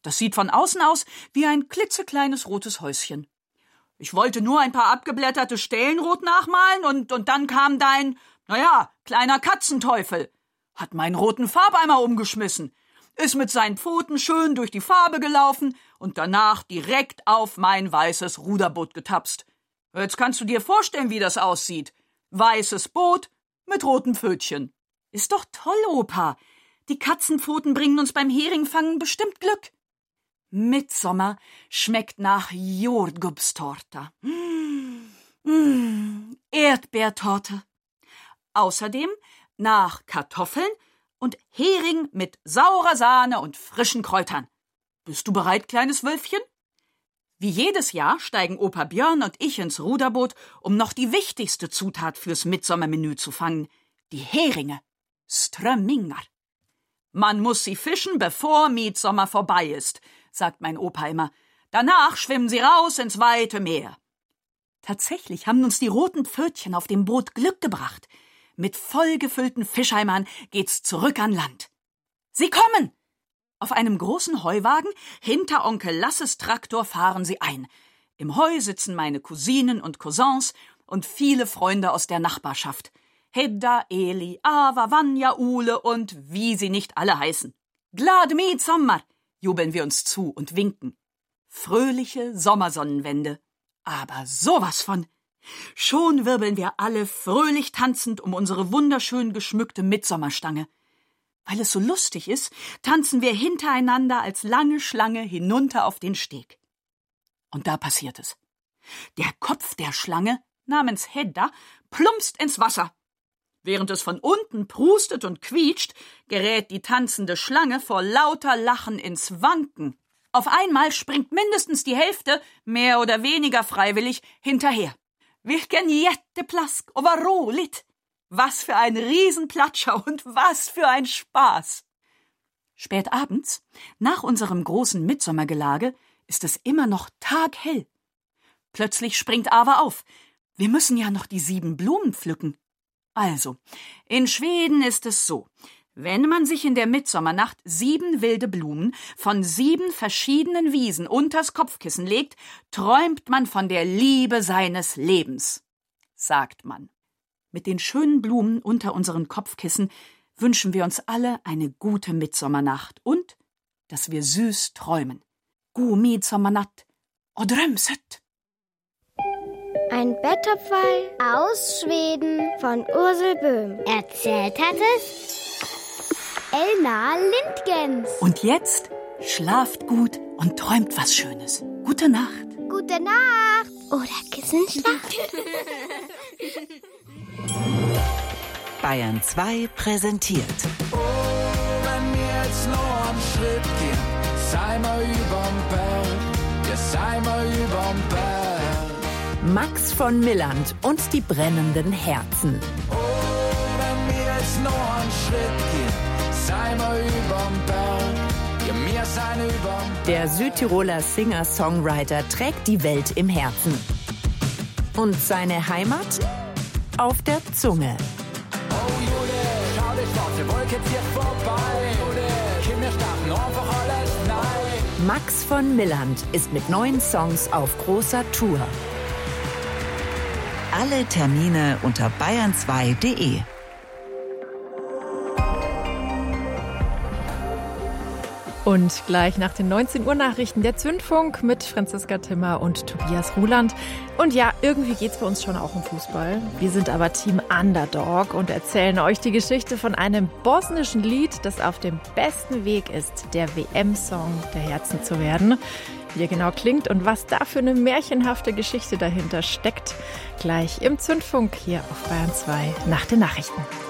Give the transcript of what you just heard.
Das sieht von außen aus wie ein klitzekleines rotes Häuschen. Ich wollte nur ein paar abgeblätterte Stellen rot nachmalen und dann kam dein, kleiner Katzenteufel. Hat meinen roten Farbeimer umgeschmissen, ist mit seinen Pfoten schön durch die Farbe gelaufen und danach direkt auf mein weißes Ruderboot getapst. Jetzt kannst du dir vorstellen, wie das aussieht. Weißes Boot mit roten Pfötchen. Ist doch toll, Opa. Die Katzenpfoten bringen uns beim Heringfangen bestimmt Glück. Mittsommer schmeckt nach Jordgubbstorte. Erdbeertorte. Außerdem nach Kartoffeln und Hering mit saurer Sahne und frischen Kräutern. Bist du bereit, kleines Wölfchen? Wie jedes Jahr steigen Opa Björn und ich ins Ruderboot, um noch die wichtigste Zutat fürs Mittsommermenü zu fangen, die Heringe, Strömmingar. Man muss sie fischen, bevor Mittsommer vorbei ist, sagt mein Opa immer. Danach schwimmen sie raus ins weite Meer. Tatsächlich haben uns die roten Pfötchen auf dem Boot Glück gebracht. Mit vollgefüllten Fischeimern geht's zurück an Land. Sie kommen! Auf einem großen Heuwagen hinter Onkel Lasses Traktor fahren sie ein. Im Heu sitzen meine Cousinen und Cousins und viele Freunde aus der Nachbarschaft. Hedda, Eli, Ava, Vanja, Ule und wie sie nicht alle heißen. Glad Mitsommar, jubeln wir uns zu und winken. Fröhliche Sommersonnenwende. Aber sowas von! Schon wirbeln wir alle fröhlich tanzend um unsere wunderschön geschmückte Mittsommerstange. Weil es so lustig ist, tanzen wir hintereinander als lange Schlange hinunter auf den Steg. Und da passiert es. Der Kopf der Schlange, namens Hedda, plumpst ins Wasser. Während es von unten prustet und quietscht, gerät die tanzende Schlange vor lauter Lachen ins Wanken. Auf einmal springt mindestens die Hälfte, mehr oder weniger freiwillig, hinterher. Vilken jätteplask och vad roligt! Was für ein Riesenplatscher und was für ein Spaß! Spät abends, nach unserem großen Mittsommergelage, ist es immer noch taghell. Plötzlich springt Ava auf. Wir müssen ja noch die 7 Blumen pflücken. Also, in Schweden ist es so, wenn man sich in der Mittsommernacht 7 wilde Blumen von 7 verschiedenen Wiesen unters Kopfkissen legt, träumt man von der Liebe seines Lebens, sagt man. Mit den schönen Blumen unter unseren Kopfkissen wünschen wir uns alle eine gute Mittsommernacht und, dass wir süß träumen. God midsommarnatt och dröm sött. Ein Blätterfall aus Schweden von Ursel Böhm. Erzählt hat es Elna Lindgens. Und jetzt schlaft gut und träumt was Schönes. Gute Nacht. Gute Nacht. Oder Kissenschlacht. Bayern 2 präsentiert. Oh, wenn wir jetzt noch einen Schritt gehen, sei mal überm Berg, ja sei mal überm Berg. Max von Milland und die brennenden Herzen. Oh, wenn wir jetzt noch einen Schritt gehen, sei mal überm Berg, ja wir sein überm Berg. Der Südtiroler Singer-Songwriter trägt die Welt im Herzen. Und seine Heimat? Auf der Zunge. Oh Jude, schau die schwarze Wolke zieht vorbei. Jude, Kinder starten einfach alles nein. Max von Milland ist mit 9 Songs auf großer Tour. Alle Termine unter bayern2.de. Und gleich nach den 19 Uhr Nachrichten der Zündfunk mit Franziska Timmer und Tobias Ruland. Und ja, irgendwie geht's bei uns schon auch um Fußball. Wir sind aber Team Underdog und erzählen euch die Geschichte von einem bosnischen Lied, das auf dem besten Weg ist, der WM-Song der Herzen zu werden. Wie er genau klingt und was da für eine märchenhafte Geschichte dahinter steckt, gleich im Zündfunk hier auf Bayern 2 nach den Nachrichten.